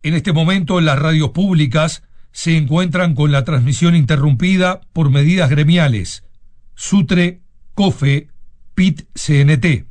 En este momento las radios públicas se encuentran con la transmisión interrumpida por medidas gremiales. SUTRE, COFE, PIT-CNT.